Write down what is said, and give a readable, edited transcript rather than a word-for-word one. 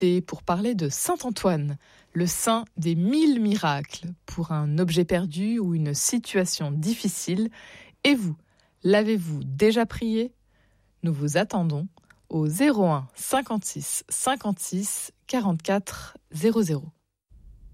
Et pour parler de Saint Antoine, le saint des 1000 miracles, pour un objet perdu ou une situation difficile. Et vous, l'avez-vous déjà prié ? Nous vous attendons au 01 56 56 44 00.